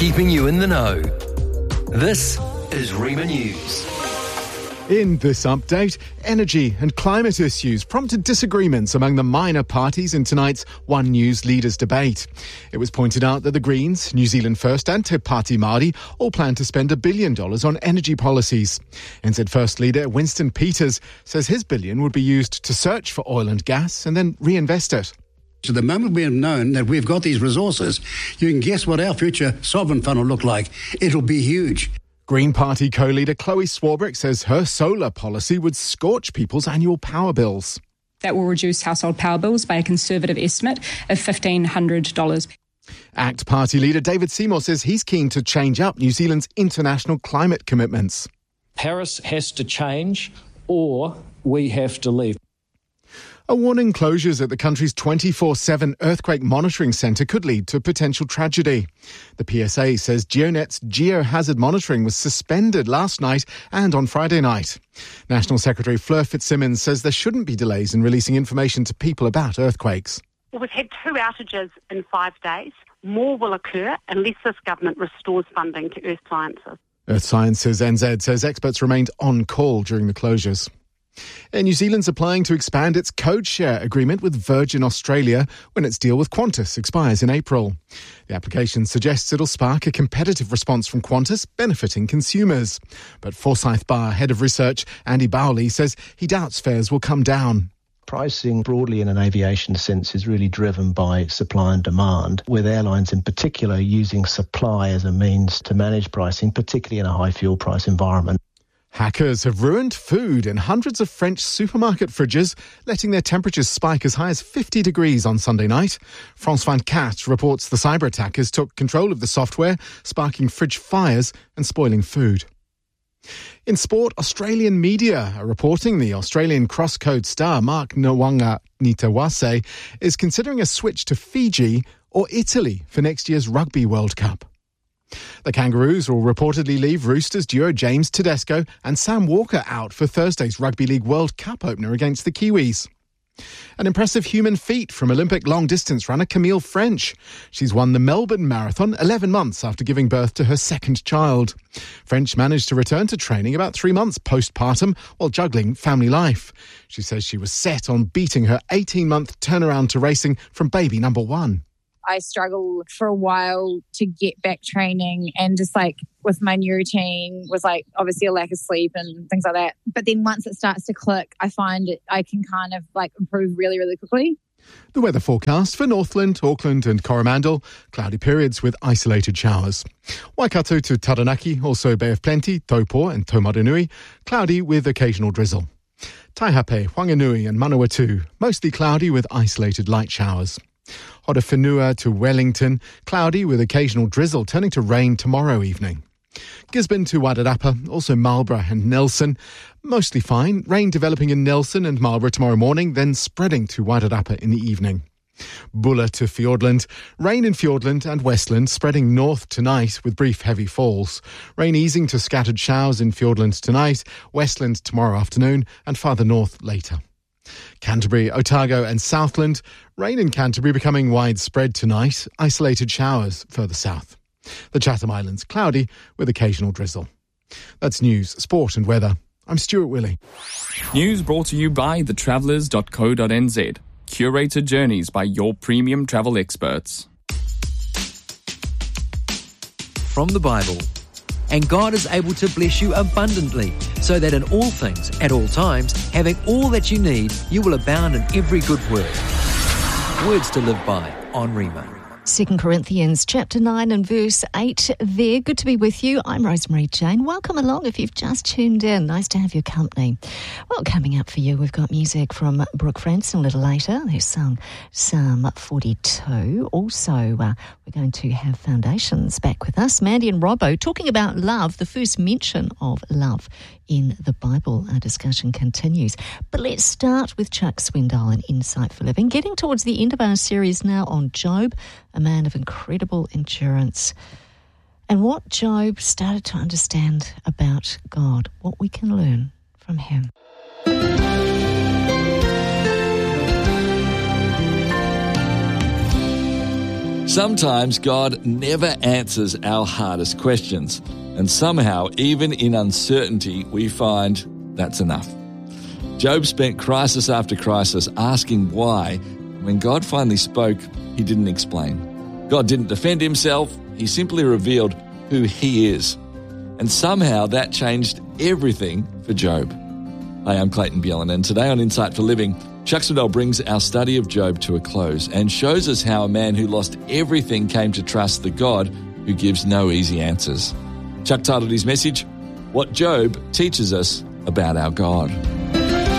keeping you in the know. This is Rima News. In this update, energy and climate issues prompted disagreements among the minor parties in tonight's One News Leaders debate. It was pointed out that the Greens, New Zealand First and Te Pāti Māori all plan to spend $1 billion on energy policies. NZ First Leader Winston Peters says his billion would be used to search for oil and gas and then reinvest it. So the moment we have known that we've got these resources, you can guess what our future sovereign fund will look like. It'll be huge. Green Party co-leader Chloe Swarbrick says her solar policy would scorch people's annual power bills. That will reduce household power bills by a conservative estimate of $1,500. ACT Party leader David Seymour says he's keen to change up New Zealand's international climate commitments. Paris has to change or we have to leave. A warning closures at the country's 24/7 earthquake monitoring centre could lead to potential tragedy. The PSA says GeoNet's geohazard monitoring was suspended last night and on Friday night. National Secretary Fleur Fitzsimmons says there shouldn't be delays in releasing information to people about earthquakes. Well, we've had 2 outages in 5 days. More will occur unless this government restores funding to Earth Sciences. Earth Sciences NZ says experts remained on call during the closures. And New Zealand's applying to expand its code share agreement with Virgin Australia when its deal with Qantas expires in April. The application suggests it'll spark a competitive response from Qantas, benefiting consumers. But Forsyth Bar head of research Andy Bowley says he doubts fares will come down. Pricing broadly in an aviation sense is really driven by supply and demand, with airlines in particular using supply as a means to manage pricing, particularly in a high fuel price environment. Hackers have ruined food in hundreds of French supermarket fridges, letting their temperatures spike as high as 50 degrees on Sunday night. France 24 reports the cyber attackers took control of the software, sparking fridge fires and spoiling food. In sport, Australian media are reporting the Australian cross-code star Mark Nwanga Nitawase is considering a switch to Fiji or Italy for next year's Rugby World Cup. The Kangaroos will reportedly leave Roosters duo James Tedesco and Sam Walker out for Thursday's Rugby League World Cup opener against the Kiwis. An impressive human feat from Olympic long-distance runner Camille French. She's won the Melbourne Marathon 11 months after giving birth to her second child. French managed to return to training about 3 months postpartum while juggling family life. She says she was set on beating her 18-month turnaround to racing from baby number 1. I struggled for a while to get back training, and just like with my new routine was like obviously a lack of sleep and things like that. But then once it starts to click, I find I can kind of like improve really, really quickly. The weather forecast for Northland, Auckland and Coromandel, cloudy periods with isolated showers. Waikato to Taranaki, also Bay of Plenty, Taupo and Taumarunui, cloudy with occasional drizzle. Taihape, Whanganui and Manawatu, mostly cloudy with isolated light showers. Horowhenua to Wellington, cloudy with occasional drizzle turning to rain tomorrow evening. Gisborne to Wairarapa, also Marlborough and Nelson, mostly fine. Rain developing in Nelson and Marlborough tomorrow morning, then spreading to Wairarapa in the evening. Bulla to Fiordland, rain in Fiordland and Westland, spreading north tonight with brief heavy falls. Rain easing to scattered showers in Fiordland tonight, Westland tomorrow afternoon and farther north later. Canterbury, Otago and Southland, rain in Canterbury becoming widespread tonight, isolated showers further south. The Chatham Islands, cloudy with occasional drizzle. That's news, sport and weather. I'm Stuart Willey. News brought to you by thetravellers.co.nz. Curated journeys by your premium travel experts. From the Bible. And God is able to bless you abundantly, so that in all things, at all times, having all that you need, you will abound in every good work. Words to live by on Rima. 2 Corinthians chapter 9 and verse 8 there. Good to be with you. I'm Rosemary Jane. Welcome along if you've just tuned in. Nice to have your company. Well, coming up for you, we've got music from Brooke Franson a little later, who sung Psalm 42. Also, we're going to have Foundations back with us. Mandy and Robbo talking about love, the first mention of love in the Bible. Our discussion continues. But let's start with Chuck Swindoll and Insight for Living. Getting towards the end of our series now on Job, a man of incredible endurance. And what Job started to understand about God, what we can learn from him. Sometimes God never answers our hardest questions, and somehow, even in uncertainty, we find that's enough. Job spent crisis after crisis asking why. When God finally spoke, he didn't explain. God didn't defend himself, he simply revealed who he is. And somehow that changed everything for Job. Hi, I'm Clayton Bjelland, and today on Insight for Living, Chuck Swindoll brings our study of Job to a close and shows us how a man who lost everything came to trust the God who gives no easy answers. Chuck titled his message, What Job Teaches Us About Our God.